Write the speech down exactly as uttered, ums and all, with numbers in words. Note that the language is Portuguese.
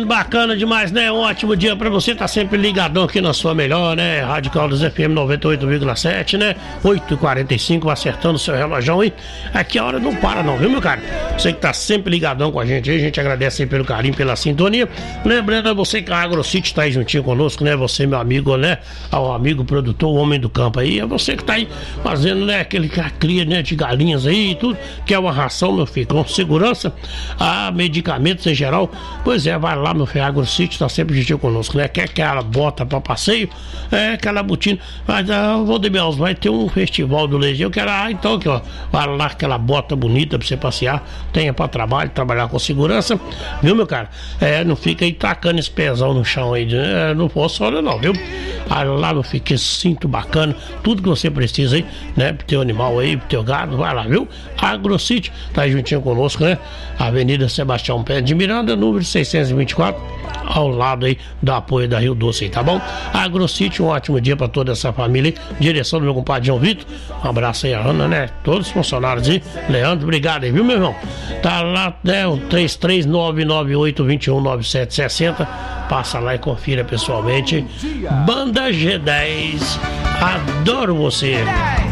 ouvindo, bacana demais, né? Um ótimo dia pra você, tá sempre ligadão aqui na sua melhor, né? Rádio Caldas F M noventa e oito vírgula sete, né? oito e quarenta e cinco, acertando o seu relógio aí. Aqui a hora não para não, viu, meu cara? Você que tá sempre ligadão com a gente aí, a gente agradece aí pelo carinho, pela sintonia. Lembrando a você que a AgroCity tá aí juntinho conosco, né? Você, meu amigo, né? O amigo produtor, o homem do campo aí. É você que tá aí fazendo, né? Aquele que cria, né? De galinhas aí e tudo, que é uma ração, meu filho, com segurança, a medicamentos em geral. Pois é, vai lá, meu filho, a AgroCity tá sempre juntinho conosco, né? Quer aquela bota pra passeio, é aquela botina. Mas, ah, Valdemir, vai ter um festival do leite. Eu quero, ah, então aqui, ó, vai lá, aquela bota bonita pra você passear, tenha pra trabalho, trabalhar com segurança, viu, meu cara? É, não fica aí tacando esse pezão no chão aí, é, não posso olhar não, viu? Aí lá, meu filho, que cinto bacana, tudo que você precisa aí, né, pro teu animal aí, pro teu gado, vai lá, viu? A AgroCity tá aí juntinho conosco, né? Avenida Sebastião Pérez de Miranda, número seiscentos e vinte e quatro, ao lado aí do apoio da Rio Doce, tá bom? A AgroCity, um ótimo dia pra toda essa família aí, direção do meu compadre João Vitor, um abraço aí a Ana, né? Todos os funcionários aí, Leandro, obrigado aí, viu, meu irmão? Tá lá, né, o três três nove nove oito dois um nove sete seis zero, passa lá e confira pessoalmente. Banda G dez, adoro você.